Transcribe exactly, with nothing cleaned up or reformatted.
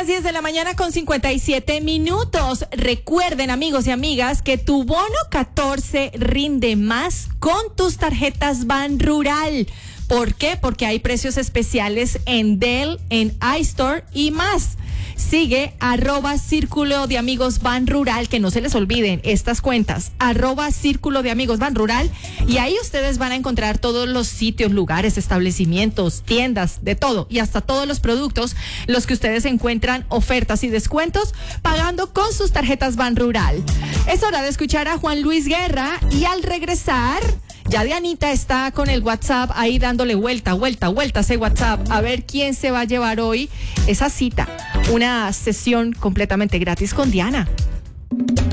las diez de la mañana con cincuenta y siete minutos. Recuerden, amigos y amigas, que tu bono catorce rinde más con tus tarjetas Ban Rural. ¿Por qué? Porque hay precios especiales en Dell, en iStore y más. Sigue arroba Círculo de Amigos Ban Rural, que no se les olviden estas cuentas, arroba Círculo de Amigos Ban Rural, y ahí ustedes van a encontrar todos los sitios, lugares, establecimientos, tiendas, de todo, y hasta todos los productos, los que ustedes encuentran ofertas y descuentos, pagando con sus tarjetas Ban Rural. Es hora de escuchar a Juan Luis Guerra, y al regresar, ya Dianita está con el WhatsApp ahí dándole vuelta, vuelta, vuelta a ese WhatsApp, a ver quién se va a llevar hoy esa cita, una sesión completamente gratis con Diana.